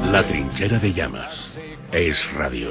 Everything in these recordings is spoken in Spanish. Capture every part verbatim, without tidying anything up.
La trinchera de llamas. Es radio.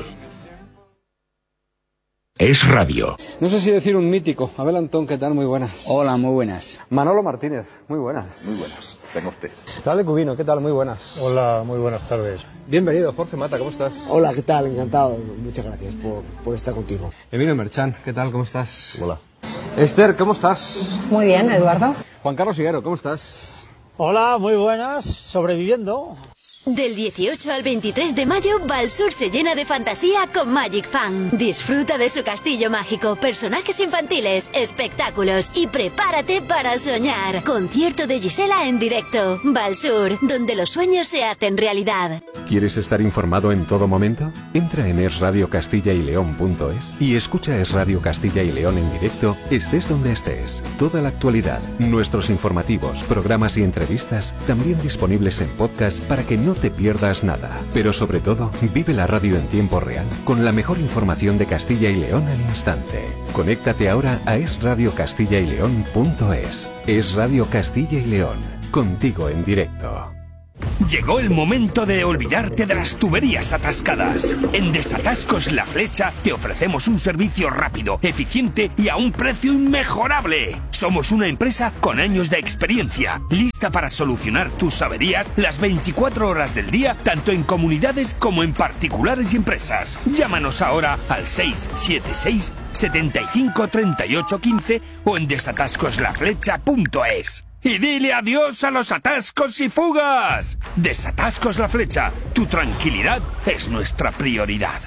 Es radio. No sé si decir un mítico. Abel Antón, ¿qué tal? Muy buenas. Hola, muy buenas. Manolo Martínez, muy buenas. Muy buenas. Tenga usted. Dale Cubino, ¿qué tal? Muy buenas. Hola, muy buenas tardes. Bienvenido, Jorge Mata, ¿cómo estás? Hola, ¿qué tal? Encantado. Muchas gracias por, por estar contigo. Emilio Merchan, ¿qué tal? ¿Cómo estás? Hola. Esther, ¿cómo estás? Muy bien, Eduardo. Juan Carlos Higuero, ¿cómo estás? Hola, muy buenas. Sobreviviendo. Del dieciocho al veintitrés de mayo, Valsur se llena de fantasía con Magic Fan. Disfruta de su castillo mágico, personajes infantiles, espectáculos y prepárate para soñar. Concierto de Gisela en directo. Valsur, donde los sueños se hacen realidad. ¿Quieres estar informado en todo momento? Entra en es radio castilla y león punto es y escucha Es Radio Castilla y León en directo, estés donde estés. Toda la actualidad, nuestros informativos, programas y entrevistas, también disponibles en podcast para que no te pierdas nada. Pero sobre todo, vive la radio en tiempo real, con la mejor información de Castilla y León al instante. Conéctate ahora a es radio castilla y león punto es. Es Radio Castilla y León, contigo en directo. Llegó el momento de olvidarte de las tuberías atascadas. En Desatascos La Flecha te ofrecemos un servicio rápido, eficiente y a un precio inmejorable. Somos una empresa con años de experiencia, lista para solucionar tus averías las veinticuatro horas del día, tanto en comunidades como en particulares y empresas. Llámanos ahora al seis siete seis, setenta y cinco, treinta y ocho, quince o en desatascos la flecha punto es. Y dile adiós a los atascos y fugas. Desatascos La Flecha. Tu tranquilidad es nuestra prioridad.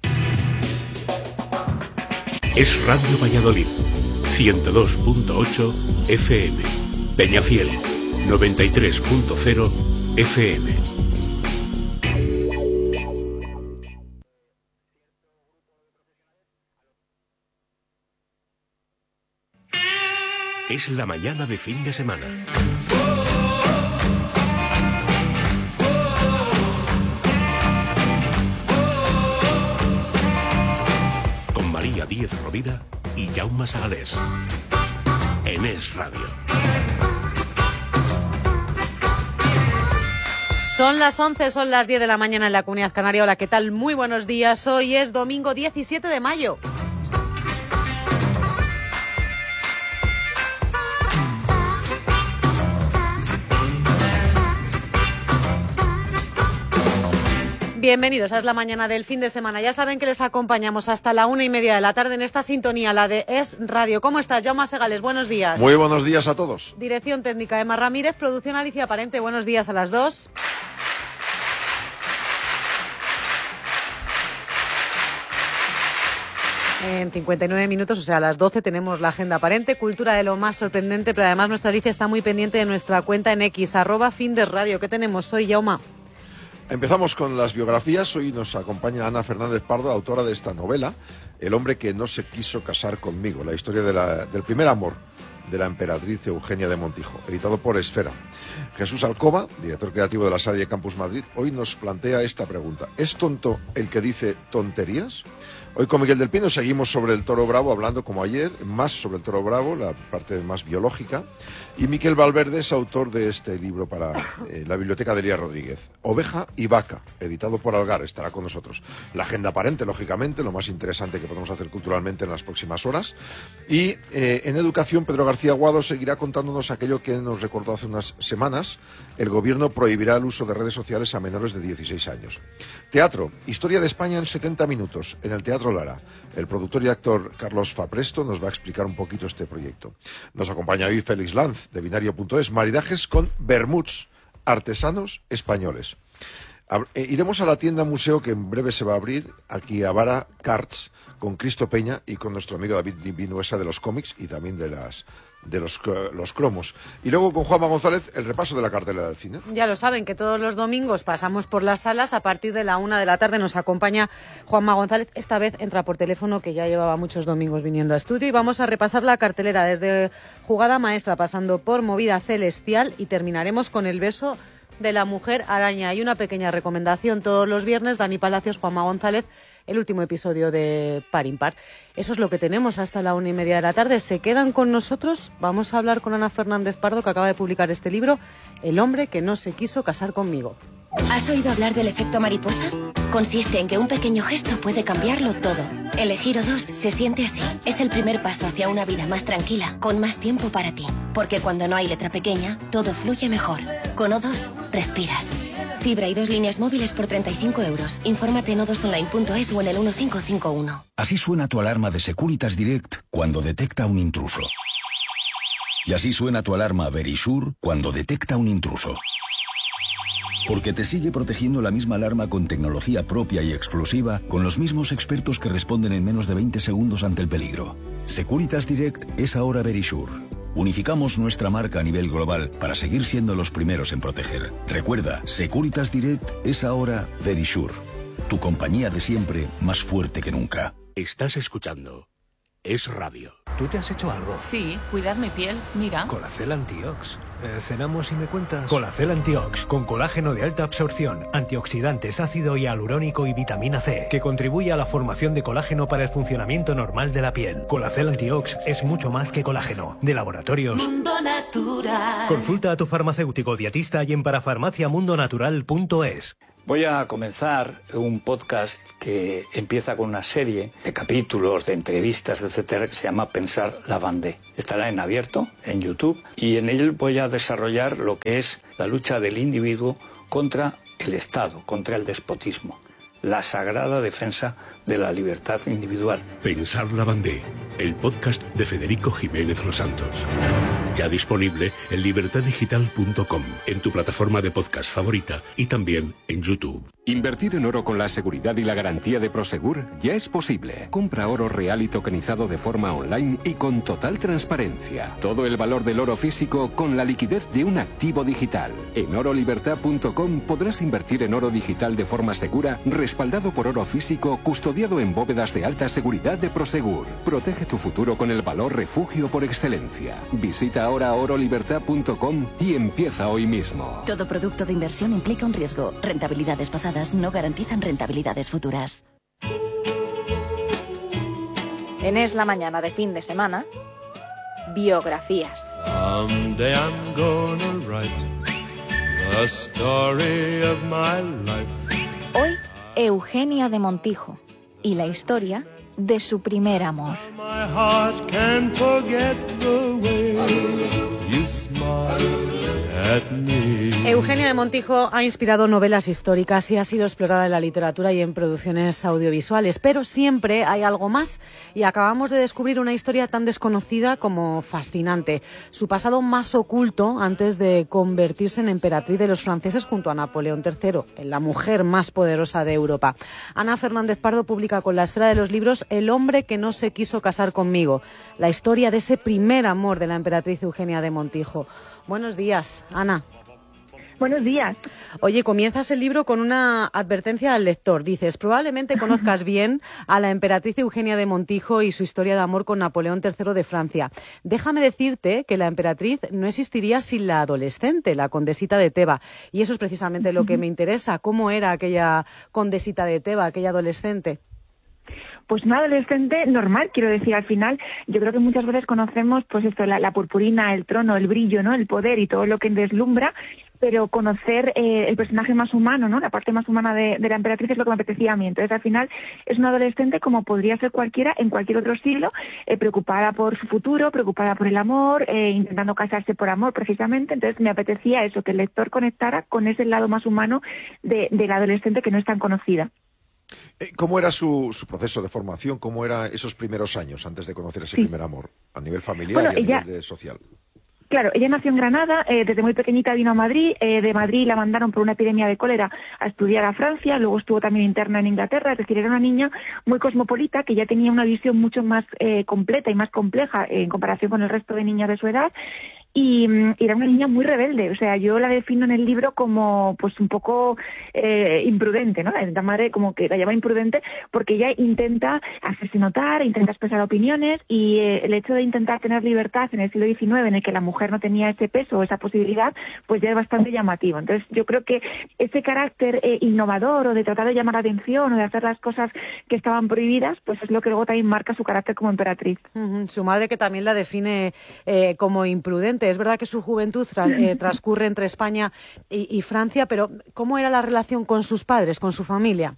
Es Radio Valladolid. ciento dos punto ocho F M. Peñafiel. noventa y tres punto cero F M. Es la mañana de fin de semana. Con María Díez Rovira y Jaume Sagalés. En Es Radio. Son las once, son las diez de la mañana en la Comunidad Canaria. Hola, ¿qué tal? Muy buenos días. Hoy es domingo diecisiete de mayo. Bienvenidos, a Es la mañana del fin de semana. Ya saben que les acompañamos hasta la una y media de la tarde en esta sintonía, la de Es Radio. ¿Cómo estás, Jaume Segales? Buenos días. Muy buenos días a todos. Dirección técnica, Emma Ramírez. Producción, Alicia Parente. Buenos días a las dos. En cincuenta y nueve minutos, o sea, a las doce, tenemos la agenda aparente, cultura de lo más sorprendente, pero además nuestra Alicia está muy pendiente de nuestra cuenta en X, arroba fin de radio. ¿Qué tenemos hoy, Jaume? Empezamos con las biografías. Hoy nos acompaña Ana Fernández Pardo, autora de esta novela, El hombre que no se quiso casar conmigo, la historia de la, del primer amor de la emperatriz Eugenia de Montijo, editado por Esfera. Jesús Alcoba, director creativo de la Salle Campus Madrid, hoy nos plantea esta pregunta: ¿es tonto el que dice tonterías? Hoy con Miguel del Pino seguimos sobre el toro bravo, hablando como ayer, más sobre el toro bravo, la parte más biológica. Y Miquel Valverde es autor de este libro para eh, la Biblioteca de Elías Rodríguez, Oveja y Vaca, editado por Algar, estará con nosotros. La agenda aparente, lógicamente, lo más interesante que podemos hacer culturalmente en las próximas horas. Y eh, en educación, Pedro García Aguado seguirá contándonos aquello que nos recordó hace unas semanas: el gobierno prohibirá el uso de redes sociales a menores de dieciséis años. Teatro, historia de España en setenta minutos, en el Teatro Lara. El productor y actor Carlos Fapresto nos va a explicar un poquito este proyecto. Nos acompaña hoy Félix Lanz, de binario punto es, maridajes con vermuts, artesanos españoles. Eh, iremos a la tienda museo que en breve se va a abrir, aquí a Vara Carts, con Cristo Peña y con nuestro amigo David Vinuesa de los cómics y también de las... de los, los cromos. Y luego con Juanma González, el repaso de la cartelera del cine. Ya lo saben, que todos los domingos pasamos por las salas. A partir de la una de la tarde nos acompaña Juanma González. Esta vez entra por teléfono, que ya llevaba muchos domingos viniendo a estudio, y vamos a repasar la cartelera desde Jugada Maestra, pasando por Movida Celestial, y terminaremos con El beso de la mujer araña. Y una pequeña recomendación: todos los viernes, Dani Palacios, Juanma González, el último episodio de Par Impar. Eso es lo que tenemos hasta la una y media de la tarde. ¿Se quedan con nosotros? Vamos a hablar con Ana Fernández Pardo, que acaba de publicar este libro, El hombre que no se quiso casar conmigo. ¿Has oído hablar del efecto mariposa? Consiste en que un pequeño gesto puede cambiarlo todo. Elegir O dos se siente así. Es el primer paso hacia una vida más tranquila, con más tiempo para ti. Porque cuando no hay letra pequeña, todo fluye mejor. Con O dos, respiras. Fibra y dos líneas móviles por treinta y cinco euros. Infórmate en o dos online punto es o en el uno cinco cinco uno. Así suena tu alarma de Securitas Direct cuando detecta un intruso. Y así suena tu alarma Verisure cuando detecta un intruso. Porque te sigue protegiendo la misma alarma con tecnología propia y exclusiva, con los mismos expertos que responden en menos de veinte segundos ante el peligro. Securitas Direct es ahora Verisure. Unificamos nuestra marca a nivel global para seguir siendo los primeros en proteger. Recuerda, Securitas Direct es ahora Verisure. Tu compañía de siempre más fuerte que nunca. Estás escuchando Es Radio. ¿Tú te has hecho algo? Sí, cuidar mi piel, mira. Colacel Antiox. Eh, ¿Cenamos y me cuentas? Colacel Antiox, con colágeno de alta absorción, antioxidantes, ácido hialurónico y vitamina C, que contribuye a la formación de colágeno para el funcionamiento normal de la piel. Colacel Antiox es mucho más que colágeno. De laboratorios Mundo Natural. Consulta a tu farmacéutico dietista y en parafarmacia mundo natural punto es. Voy a comenzar un podcast que empieza con una serie de capítulos, de entrevistas, etcétera, que se llama Pensar la Bandé. Estará en abierto, en YouTube, y en él voy a desarrollar lo que es la lucha del individuo contra el Estado, contra el despotismo, la sagrada defensa de la libertad individual. Pensar la Bandé, el podcast de Federico Jiménez Los Santos. Ya disponible en libertad digital punto com, en tu plataforma de podcast favorita y también en YouTube. Invertir en oro con la seguridad y la garantía de Prosegur ya es posible. Compra oro real y tokenizado de forma online y con total transparencia. Todo el valor del oro físico con la liquidez de un activo digital. En oro libertad punto com podrás invertir en oro digital de forma segura, respaldado por oro físico, custodiado en bóvedas de alta seguridad de Prosegur. Protege tu futuro con el valor refugio por excelencia. Visita ahora oro libertad punto com y empieza hoy mismo. Todo producto de inversión implica un riesgo. Rentabilidades pasadas no garantizan rentabilidades futuras. En Es la Mañana de fin de semana, biografías. Someday I'm gonna write the story of my life. Hoy, Eugenia de Montijo y la historia de su primer amor. My heart can't forget the way you smile at me. Eugenia de Montijo ha inspirado novelas históricas y ha sido explorada en la literatura y en producciones audiovisuales, pero siempre hay algo más y acabamos de descubrir una historia tan desconocida como fascinante. Su pasado más oculto antes de convertirse en emperatriz de los franceses junto a Napoleón tercero, la mujer más poderosa de Europa. Ana Fernández Pardo publica con La Esfera de los Libros El hombre que no se quiso casar conmigo, la historia de ese primer amor de la emperatriz Eugenia de Montijo. Buenos días, Ana. Buenos días. Oye, comienzas el libro con una advertencia al lector. Dices, probablemente conozcas bien a la emperatriz Eugenia de Montijo y su historia de amor con Napoleón tercero de Francia. Déjame decirte que la emperatriz no existiría sin la adolescente, la condesita de Teba. Y eso es precisamente lo que me interesa. ¿Cómo era aquella condesita de Teba, aquella adolescente? Pues una adolescente normal, quiero decir, al final yo creo que muchas veces conocemos pues esto, la, la purpurina, el trono, el brillo, ¿no? El poder y todo lo que deslumbra, pero conocer eh, el personaje más humano, ¿no? La parte más humana de, de la emperatriz es lo que me apetecía a mí. Entonces, al final, es una adolescente como podría ser cualquiera en cualquier otro siglo, eh, preocupada por su futuro, preocupada por el amor, eh, intentando casarse por amor, precisamente. Entonces, me apetecía eso, que el lector conectara con ese lado más humano de, de la adolescente que no es tan conocida. ¿Cómo era su, su proceso de formación? ¿Cómo eran esos primeros años antes de conocer ese sí. primer amor? A nivel familiar bueno, y a ella... nivel de social. Claro, ella nació en Granada, eh, desde muy pequeñita vino a Madrid, eh, de Madrid la mandaron por una epidemia de cólera a estudiar a Francia, luego estuvo también interna en Inglaterra, es decir, era una niña muy cosmopolita que ya tenía una visión mucho más eh, completa y más compleja eh, en comparación con el resto de niñas de su edad. Y, y era una niña muy rebelde, o sea, yo la defino en el libro como pues un poco eh, imprudente, ¿no? La madre como que la llama imprudente porque ella intenta hacerse notar, intenta expresar opiniones y eh, el hecho de intentar tener libertad en el siglo diecinueve en el que la mujer no tenía ese peso o esa posibilidad, pues ya es bastante llamativo. Entonces yo creo que ese carácter eh, innovador o de tratar de llamar la atención o de hacer las cosas que estaban prohibidas, pues es lo que luego también marca su carácter como emperatriz. Uh-huh. Su madre que también la define eh, como imprudente. adolescente. Es verdad que su juventud tra eh, transcurre entre España y, y Francia, pero ¿cómo era la relación con sus padres, con su familia?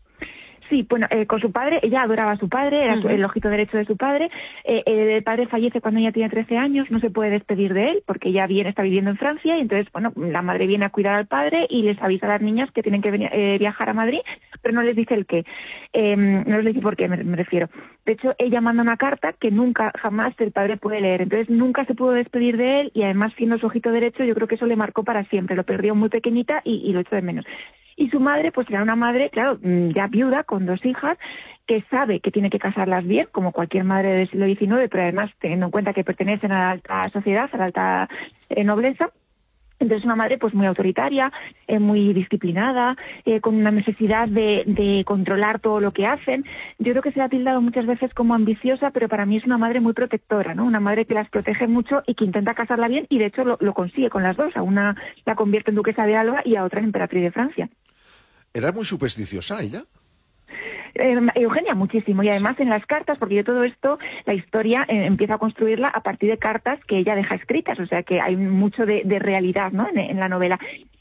Sí, bueno, eh, con su padre, ella adoraba a su padre, era uh-huh. el ojito derecho de su padre. Eh, el padre fallece cuando ella tiene trece años, no se puede despedir de él porque ella viene, está viviendo en Francia y entonces, bueno, la madre viene a cuidar al padre y les avisa a las niñas que tienen que venir, eh, viajar a Madrid, pero no les dice el qué. Eh, no les dice por qué, me, me refiero. De hecho, ella manda una carta que nunca, jamás el padre puede leer. Entonces, nunca se pudo despedir de él y además, siendo su ojito derecho, yo creo que eso le marcó para siempre. Lo perdió muy pequeñita y, y lo echó de menos. Y su madre, pues era una madre, claro, ya viuda, con dos hijas, que sabe que tiene que casarlas bien, como cualquier madre del siglo diecinueve, pero además teniendo en cuenta que pertenecen a la alta sociedad, a la alta eh, nobleza. Entonces una madre pues muy autoritaria, eh, muy disciplinada, eh, con una necesidad de, de controlar todo lo que hacen. Yo creo que se la ha tildado muchas veces como ambiciosa, pero para mí es una madre muy protectora, ¿no? Una madre que las protege mucho y que intenta casarla bien y de hecho lo, lo consigue con las dos. A una la convierte en duquesa de Alba y a otra en emperatriz de Francia. ¿Era muy supersticiosa ella? Eh, Eugenia, muchísimo. Y además en las cartas, porque yo todo esto, la historia eh, empieza a construirla a partir de cartas que ella deja escritas, o sea que hay mucho de, de realidad, ¿no? en, en la novela.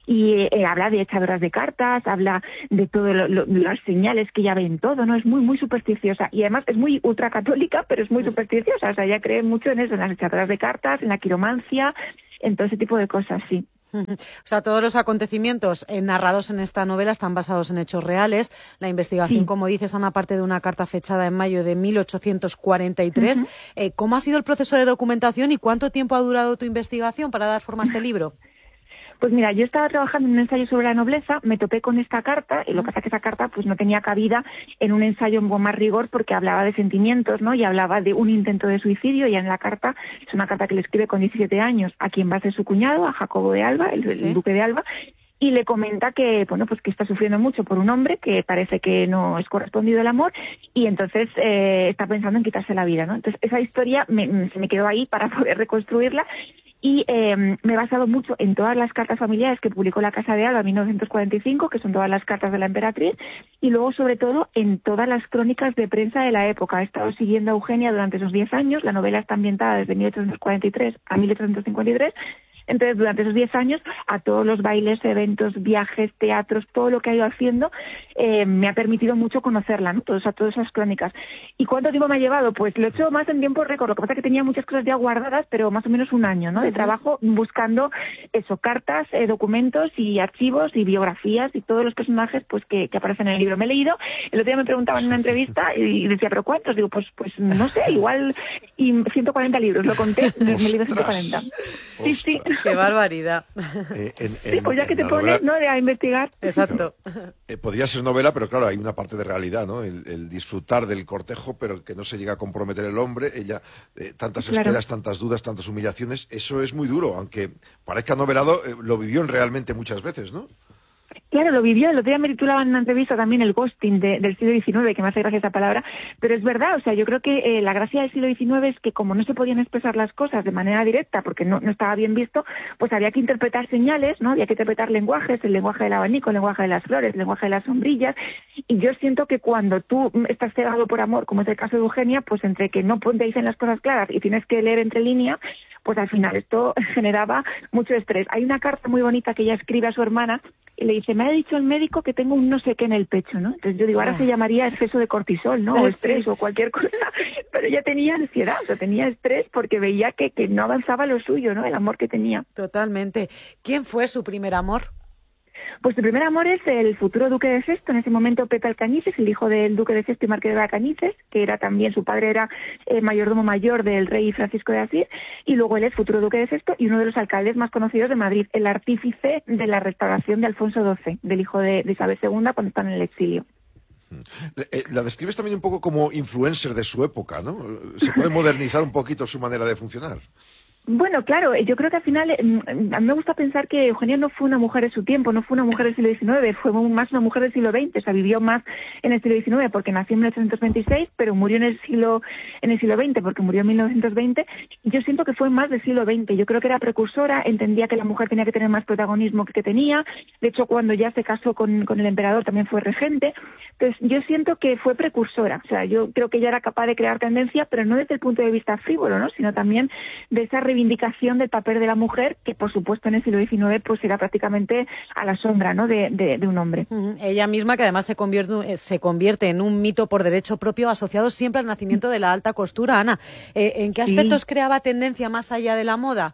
Y eh, habla de echadoras de cartas, habla de todas lo, lo, las señales que ella ve en todo, ¿no? Es muy, muy supersticiosa. Y además es muy ultracatólica, pero es muy supersticiosa. O sea, ella cree mucho en eso, en las echadoras de cartas, en la quiromancia, en todo ese tipo de cosas, sí. O sea, todos los acontecimientos eh, narrados en esta novela están basados en hechos reales. La investigación, sí. como dices, Ana, parte de una carta fechada en mayo de mil ochocientos cuarenta y tres. Uh-huh. eh, ¿Cómo ha sido el proceso de documentación y cuánto tiempo ha durado tu investigación para dar forma a este libro? Pues mira, yo estaba trabajando en un ensayo sobre la nobleza, me topé con esta carta, y lo que pasa es que esa carta pues no tenía cabida en un ensayo con más rigor porque hablaba de sentimientos, ¿no? Y hablaba de un intento de suicidio, y en la carta, es una carta que le escribe con diecisiete años a quien va a ser su cuñado, a Jacobo de Alba, el, sí. el duque de Alba, y le comenta que, bueno, pues que está sufriendo mucho por un hombre, que parece que no es correspondido el amor, y entonces eh, está pensando en quitarse la vida, ¿no? Entonces esa historia me, se me quedó ahí para poder reconstruirla. Y eh, me he basado mucho en todas las cartas familiares que publicó la Casa de Alba en mil novecientos cuarenta y cinco, que son todas las cartas de la emperatriz, y luego, sobre todo, en todas las crónicas de prensa de la época. He estado siguiendo a Eugenia durante esos diez años. La novela está ambientada desde mil ochocientos cuarenta y tres a mil ochocientos cincuenta y tres. Entonces, durante esos diez años, a todos los bailes, eventos, viajes, teatros, todo lo que ha ido haciendo, eh, me ha permitido mucho conocerla, ¿no? Todos, a todas esas crónicas. ¿Y cuánto tiempo me ha llevado? Pues lo he hecho más en tiempo récord. Lo que pasa es que tenía muchas cosas ya guardadas, pero más o menos un año, ¿no? De trabajo buscando eso, cartas, eh, documentos y archivos y biografías y todos los personajes pues que, que aparecen en el libro. Me he leído, el otro día me preguntaban en una entrevista y decía, ¿pero cuántos? Digo, pues pues no sé, igual y ciento cuarenta libros. Lo conté, me he leído ciento cuarenta. Sí, sí. ¡Qué barbaridad! Eh, en, en, sí, pues ya que te pones, ¿no?, de a investigar. Exacto. Eh, podría ser novela, pero claro, hay una parte de realidad, ¿no? El, el disfrutar del cortejo, pero que no se llega a comprometer el hombre. Ella, eh, tantas claro. esperas, tantas dudas, tantas humillaciones. Eso es muy duro, aunque parezca novelado, eh, lo vivió realmente muchas veces, ¿no? Claro, lo vivió. El otro día me titulaba en una entrevista también el ghosting de, del siglo diecinueve, que me hace gracia esa palabra, pero es verdad. O sea, yo creo que eh, la gracia del siglo diecinueve es que como no se podían expresar las cosas de manera directa porque no, no estaba bien visto, pues había que interpretar señales, ¿no? Había que interpretar lenguajes, el lenguaje del abanico, el lenguaje de las flores, el lenguaje de las sombrillas. Y yo siento que cuando tú estás cegado por amor, como es el caso de Eugenia, pues entre que no te dicen las cosas claras y tienes que leer entre líneas, pues al final esto generaba mucho estrés. Hay una carta muy bonita que ella escribe a su hermana y le dice, me ha dicho el médico que tengo un no sé qué en el pecho, ¿no? Entonces yo digo, ahora se llamaría exceso de cortisol, ¿no? O estrés o cualquier cosa. Pero ella tenía ansiedad, o sea, tenía estrés porque veía que, que no avanzaba lo suyo, ¿no? El amor que tenía. Totalmente. ¿Quién fue su primer amor? Pues su primer amor es el futuro duque de Sesto, en ese momento Pepe Alcañices, el hijo del duque de Sesto y marqués de Alcañices, que era también, su padre era eh, mayordomo mayor del rey Francisco de Asís, y luego él es futuro duque de Sesto y uno de los alcaldes más conocidos de Madrid, el artífice de la restauración de Alfonso doce, del hijo de, de Isabel segunda, cuando están en el exilio. La describes también un poco como influencer de su época, ¿no? Se puede modernizar un poquito su manera de funcionar. Bueno, claro, yo creo que al final, a mí me gusta pensar que Eugenia no fue una mujer de su tiempo, no fue una mujer del siglo diecinueve, fue más una mujer del siglo veinte, o sea, vivió más en el siglo diecinueve porque nació en mil ochocientos veintiséis, pero murió en el siglo en el siglo veinte porque murió en mil novecientos veinte, y yo siento que fue más del siglo veinte, yo creo que era precursora, entendía que la mujer tenía que tener más protagonismo que que tenía, de hecho cuando ya se casó con, con el emperador también fue regente, entonces yo siento que fue precursora, o sea, yo creo que ella era capaz de crear tendencia, pero no desde el punto de vista frívolo, ¿no?, sino también de esa reivindicación del papel de la mujer, que por supuesto en el siglo diecinueve pues era prácticamente a la sombra, ¿no?, de, de, de un hombre. Uh-huh. Ella misma, que además se convierte, se convierte en un mito por derecho propio asociado siempre al nacimiento de la alta costura. Ana, eh, ¿en qué aspectos sí. creaba tendencia más allá de la moda?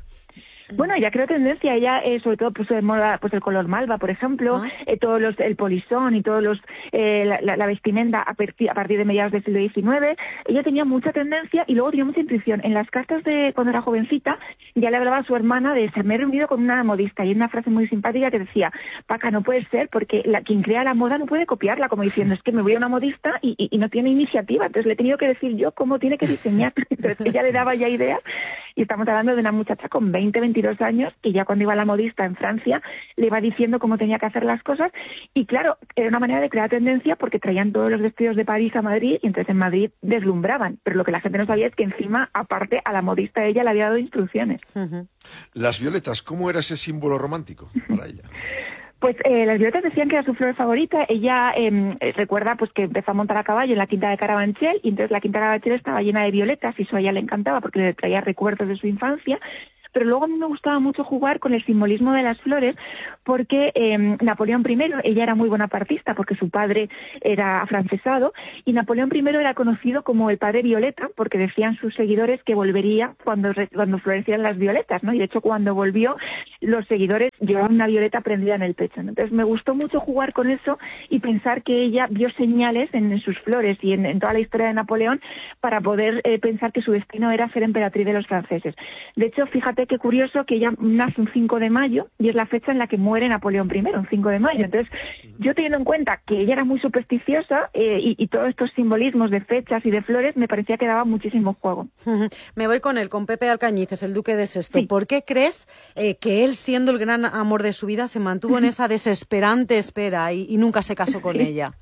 Bueno, ella creó tendencia, ella eh, sobre todo puso de moda pues el color malva, por ejemplo, ah. eh, todos los, el polisón y todos los eh, la, la, la vestimenta a, partir, a partir de mediados del siglo diecinueve. Ella tenía mucha tendencia y luego tenía mucha intuición. En las cartas de cuando era jovencita ya le hablaba a su hermana de se me he reunido con una modista y hay una frase muy simpática que decía: Paca, no puede ser porque la, quien crea la moda no puede copiarla, como diciendo es que me voy a una modista y, y, y no tiene iniciativa, entonces le he tenido que decir yo cómo tiene que diseñar. Entonces ella le daba ya ideas y estamos hablando de una muchacha con veinte, veintidós años que ya cuando iba a la modista en Francia le iba diciendo cómo tenía que hacer las cosas y claro, era una manera de crear tendencia porque traían todos los vestidos de París a Madrid y entonces en Madrid deslumbraban, pero lo que la gente no sabía es que encima, aparte, a la modista ella le había dado instrucciones. Uh-huh. Las violetas, ¿cómo era ese símbolo romántico para ella? Pues eh, las violetas decían que era su flor favorita. Ella eh, recuerda pues que empezó a montar a caballo en la quinta de Carabanchel y entonces la quinta de Carabanchel estaba llena de violetas y eso a ella le encantaba porque le traía recuerdos de su infancia. Pero luego a mí me gustaba mucho jugar con el simbolismo de las flores porque eh, Napoleón primero, ella era muy bonapartista porque su padre era afrancesado y Napoleón primero era conocido como el padre violeta porque decían sus seguidores que volvería cuando, cuando florecieran las violetas, ¿no? Y de hecho cuando volvió los seguidores llevaban una violeta prendida en el pecho, ¿no? Entonces me gustó mucho jugar con eso y pensar que ella vio señales en, en sus flores y en, en toda la historia de Napoleón para poder eh, pensar que su destino era ser emperatriz de los franceses. De hecho, fíjate qué curioso que ella nace un cinco de mayo y es la fecha en la que muere Napoleón primero, un cinco de mayo. Entonces, yo teniendo en cuenta que ella era muy supersticiosa eh, y, y todos estos simbolismos de fechas y de flores, me parecía que daba muchísimo juego. Me voy con él, con Pepe Alcañices, el duque de Sexto. Sí. ¿Por qué crees eh, que él, siendo el gran amor de su vida, se mantuvo en esa desesperante espera y, y nunca se casó con ella?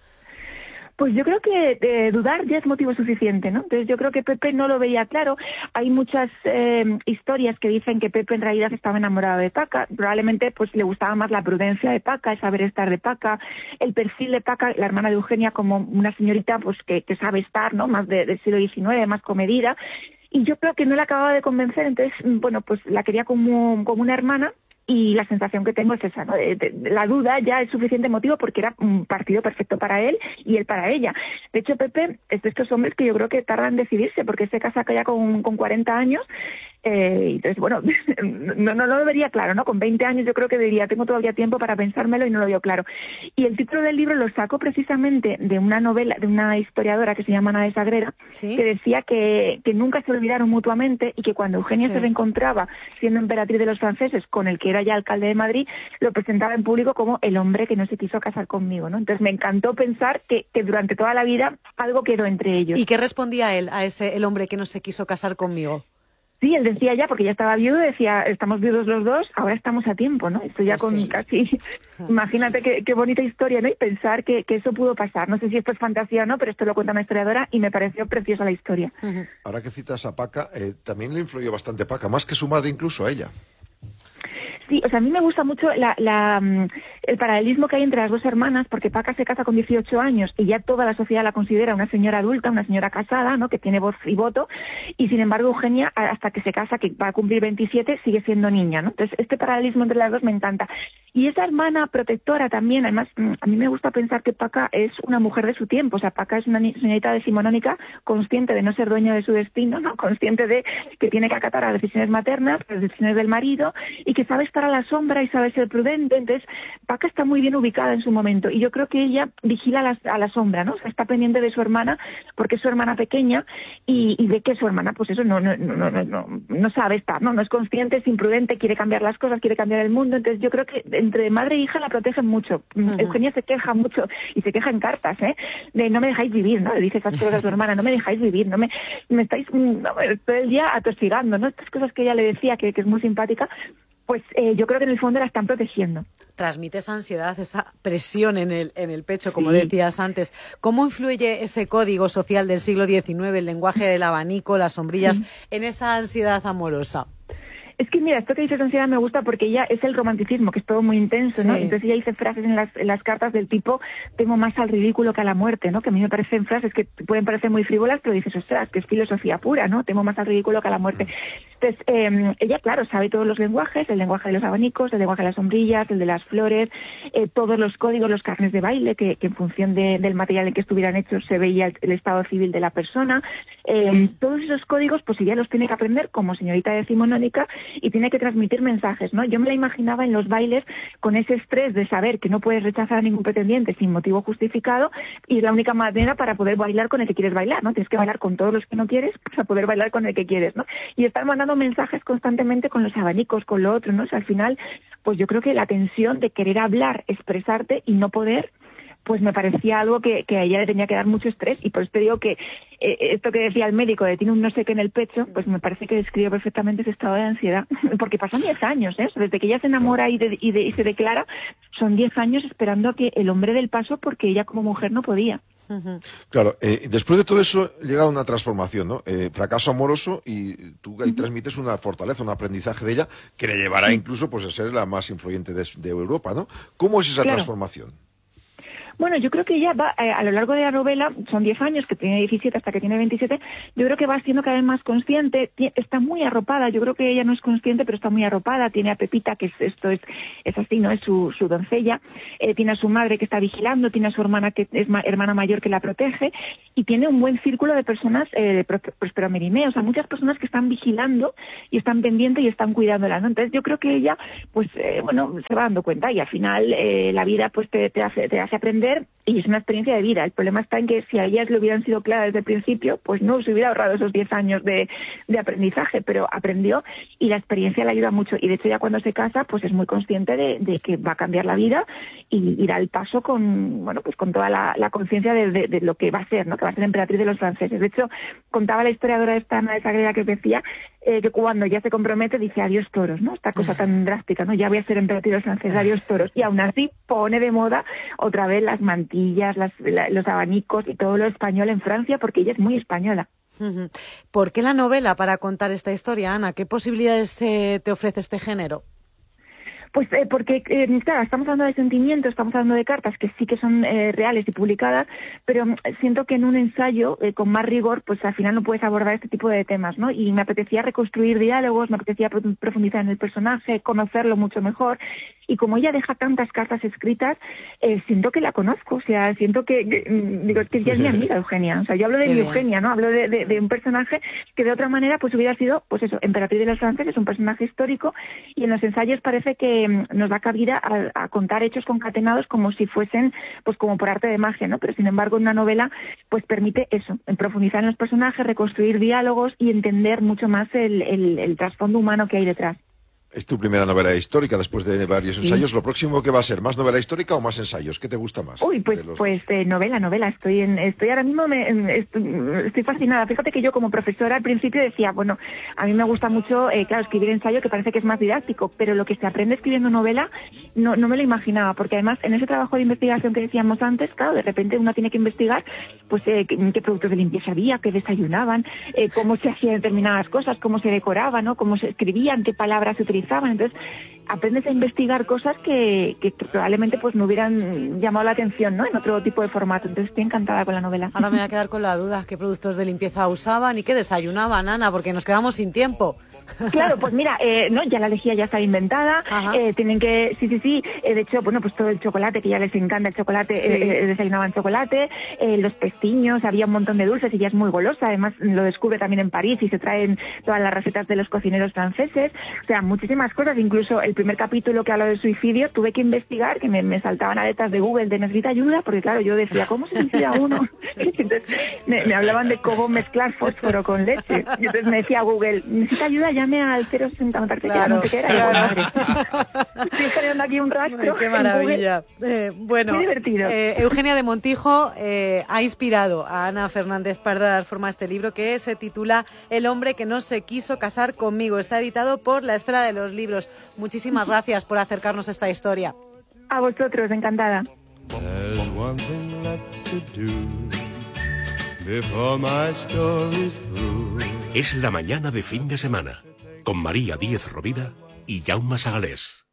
Pues yo creo que eh, dudar ya es motivo suficiente, ¿no? Entonces yo creo que Pepe no lo veía claro. Hay muchas eh, historias que dicen que Pepe en realidad estaba enamorado de Paca. Probablemente pues le gustaba más la prudencia de Paca, el saber estar de Paca, el perfil de Paca, la hermana de Eugenia, como una señorita pues que, que sabe estar, ¿no? Más de, del siglo diecinueve, más comedida. Y yo creo que no la acababa de convencer, entonces, bueno, pues la quería como, como una hermana. Y la sensación que tengo es esa, ¿no? De, de, de, la duda ya es suficiente motivo porque era un partido perfecto para él y él para ella. De hecho, Pepe es de estos hombres que yo creo que tardan en decidirse porque se casa ya con, con cuarenta años. Eh, entonces, bueno, no, no, no lo vería claro, ¿no? Con veinte años yo creo que diría, tengo todavía tiempo para pensármelo y no lo veo claro. Y el título del libro lo saco precisamente de una novela, de una historiadora que se llama Ana de Sagrera, ¿sí? Que decía que, que nunca se olvidaron mutuamente y que cuando Eugenia sí. se reencontraba siendo emperatriz de los franceses con el que era ya alcalde de Madrid, lo presentaba en público como el hombre que no se quiso casar conmigo, ¿no? Entonces me encantó pensar que, que durante toda la vida algo quedó entre ellos. ¿Y qué respondía él a ese el hombre que no se quiso casar conmigo? Sí, él decía ya, porque ya estaba viudo, decía, estamos viudos los dos, ahora estamos a tiempo, ¿no? Esto ya con sí. casi... Imagínate qué, qué bonita historia, ¿no? Y pensar que, que eso pudo pasar. No sé si esto es fantasía o no, pero esto lo cuenta una historiadora y me pareció preciosa la historia. Uh-huh. Ahora que citas a Paca, eh, también le influyó bastante Paca, más que su madre incluso a ella. Sí, o sea, a mí me gusta mucho la, la, el paralelismo que hay entre las dos hermanas, porque Paca se casa con dieciocho años y ya toda la sociedad la considera una señora adulta, una señora casada, ¿no? Que tiene voz y voto, y sin embargo Eugenia, hasta que se casa, que va a cumplir veintisiete, sigue siendo niña, ¿no? Entonces, este paralelismo entre las dos me encanta. Y esa hermana protectora también, además, a mí me gusta pensar que Paca es una mujer de su tiempo, o sea, Paca es una señorita decimonónica consciente de no ser dueña de su destino, ¿no? Consciente de que tiene que acatar a las decisiones maternas, las decisiones del marido, y que sabe estar a la sombra y sabe ser prudente. Entonces Paca está muy bien ubicada en su momento y yo creo que ella vigila a la, a la sombra, ¿no? O sea, está pendiente de su hermana porque es su hermana pequeña y, y ve que su hermana pues eso no no, no, no, no, no sabe estar, ¿no? No es consciente, es imprudente, quiere cambiar las cosas, quiere cambiar el mundo. Entonces yo creo que entre madre e hija la protegen mucho. Uh-huh. Eugenia se queja mucho y se queja en cartas, ¿eh? De no me dejáis vivir, ¿no? Le dice esas cosas a su hermana, no me dejáis vivir, no me, me estáis no, todo el día atosigando, ¿no? Estas cosas que ella le decía que, que es muy simpática. Pues eh, yo creo que en el fondo la están protegiendo. Transmite esa ansiedad, esa presión en el, en el pecho, como sí. decías antes. ¿Cómo influye ese código social del siglo diecinueve, el lenguaje del abanico, las sombrillas, sí. en esa ansiedad amorosa? Es que mira, esto que dices de ansiedad me gusta porque ella es el romanticismo, que es todo muy intenso, ¿no? Sí. Entonces ella dice frases en las, en las cartas del tipo, temo más al ridículo que a la muerte, ¿no? Que a mí me parecen frases que pueden parecer muy frívolas, pero dices, ostras, que es filosofía pura, ¿no? Temo más al ridículo que a la muerte. Entonces, eh, ella, claro, sabe todos los lenguajes, el lenguaje de los abanicos, el lenguaje de las sombrillas, el de las flores, eh, todos los códigos, los carnes de baile, que, que en función de, del material en que estuvieran hechos se veía el, el estado civil de la persona. Eh, todos esos códigos, pues ella los tiene que aprender como señorita decimonónica y tiene que transmitir mensajes, ¿no? Yo me la imaginaba en los bailes con ese estrés de saber que no puedes rechazar a ningún pretendiente sin motivo justificado y es la única manera para poder bailar con el que quieres bailar, ¿no? Tienes que bailar con todos los que no quieres para poder bailar con el que quieres, ¿no? Y estar mandando mensajes constantemente con los abanicos, con lo otro, ¿no? O sea, al final, pues yo creo que la tensión de querer hablar, expresarte y no poder, pues me parecía algo que, que a ella le tenía que dar mucho estrés y por eso te digo que eh, esto que decía el médico de tiene un no sé qué en el pecho, pues me parece que describe perfectamente ese estado de ansiedad, porque pasan diez años, ¿eh? Desde que ella se enamora y, de, y, de, y se declara, son diez años esperando a que el hombre dé el paso porque ella como mujer no podía. Claro, eh, después de todo eso llega una transformación, ¿no? Eh, fracaso amoroso y tú ahí transmites una fortaleza, un aprendizaje de ella que le llevará incluso pues a ser la más influyente de, de Europa, ¿no? ¿Cómo es esa Claro. transformación? Bueno, yo creo que ella va, eh, a lo largo de la novela, son diez años, que tiene diecisiete hasta que tiene veintisiete, yo creo que va siendo cada vez más consciente, tie- está muy arropada, yo creo que ella no es consciente, pero está muy arropada, tiene a Pepita, que es, esto es, es así, ¿no? Es su, su doncella, eh, tiene a su madre que está vigilando, tiene a su hermana que es ma- hermana mayor que la protege, y tiene un buen círculo de personas, eh, de Pro- Próspero Mérimée, o sea, muchas personas que están vigilando y están pendientes y están cuidándola, ¿no? Entonces yo creo que ella, pues, eh, bueno, se va dando cuenta y al final eh, la vida, pues, te, te hace, te hace aprender y es una experiencia de vida. El problema está en que si a ellas le hubieran sido claras desde el principio, pues no se hubiera ahorrado esos diez años de, de aprendizaje, pero aprendió y la experiencia le ayuda mucho. Y de hecho ya cuando se casa, pues es muy consciente de, de que va a cambiar la vida y, y da el paso con, bueno, pues con toda la, la conciencia de, de, de lo que va a ser, ¿no? Que va a ser emperatriz de los franceses. De hecho, contaba la historiadora esta Ana de Sagrera que decía eh, que cuando ya se compromete dice adiós toros, ¿no? Esta cosa tan drástica, ¿no? Ya voy a ser emperatriz de los franceses, adiós toros. Y aún así pone de moda otra vez las mantillas, las, la, los abanicos y todo lo español en Francia porque ella es muy española. ¿Por qué la novela para contar esta historia, Ana? ¿Qué posibilidades eh, te ofrece este género? Pues eh, porque, eh, claro, estamos hablando de sentimientos, estamos hablando de cartas que sí que son eh, reales y publicadas, pero mm, siento que en un ensayo eh, con más rigor, pues al final no puedes abordar este tipo de temas, ¿no? Y me apetecía reconstruir diálogos, me apetecía pro- profundizar en el personaje, conocerlo mucho mejor, y como ella deja tantas cartas escritas, eh, siento que la conozco, o sea, siento que, que mm, digo, es que ya es mi amiga Eugenia, o sea, yo hablo de Qué mi bien. Eugenia, ¿no? Hablo de, de, de un personaje que de otra manera pues hubiera sido, pues eso, emperatriz de los franceses, un personaje histórico, y en los ensayos parece que nos da cabida a, a contar hechos concatenados como si fuesen, pues como por arte de magia, ¿no? Pero sin embargo en una novela, pues permite eso, en profundizar en los personajes, reconstruir diálogos y entender mucho más el, el, el trasfondo humano que hay detrás. Es tu primera novela histórica después de varios Sí. ensayos. ¿Lo próximo qué va a ser? ¿Más novela histórica o más ensayos? ¿Qué te gusta más? Uy, pues, de los pues eh, novela, novela. Estoy en, estoy ahora mismo, me, en- estoy, estoy fascinada. Fíjate que yo como profesora al principio decía, bueno, a mí me gusta mucho, eh, claro, escribir ensayo que parece que es más didáctico, pero lo que se aprende escribiendo novela no, no me lo imaginaba, porque además en ese trabajo de investigación que decíamos antes, claro, de repente uno tiene que investigar, pues eh, qué, qué productos de limpieza había, qué desayunaban, eh, cómo se hacían determinadas cosas, cómo se decoraban, ¿no? Cómo se escribían, qué palabras se utilizaban. Entonces aprendes a investigar cosas que, que, que probablemente pues me hubieran llamado la atención, ¿no? En otro tipo de formato. Entonces estoy encantada con la novela. Ahora me voy a quedar con la duda, ¿qué productos de limpieza usaban y qué desayunaban, Ana? Porque nos quedamos sin tiempo. Claro, pues mira, eh, no, ya la lejía ya está inventada, eh, tienen que, sí, sí, sí, eh, de hecho, bueno, pues todo el chocolate, que ya les encanta el chocolate, Sí. eh, eh, desayunaban chocolate, eh, los pestiños, había un montón de dulces y ella es muy golosa, además lo descubre también en París y se traen todas las recetas de los cocineros franceses, o sea, muchísimas cosas, incluso el primer capítulo que habla de suicidio, tuve que investigar, que me, me saltaban aletas de Google de necesita ayuda, porque claro, yo decía, ¿cómo se suicida uno? Entonces me, me hablaban de cómo mezclar fósforo con leche, y entonces me decía Google, necesita ayuda, llame al cero sesenta, me parece que era, no sé qué era, y digo, madre, estoy generando aquí un rastro. Ay, qué en maravilla. Google. Eh, bueno, Muy divertido. eh, Eugenia de Montijo eh, ha inspirado a Ana Fernández Pardo a dar forma a este libro que se titula El hombre que no se quiso casar conmigo. Está editado por La Esfera de los Libros. Muchísimas gracias por acercarnos a esta historia. A vosotros, encantada. There's one thing left to do before my story's through. Es la mañana de fin de semana. con María Díez Rovira y Jaume Sagalés.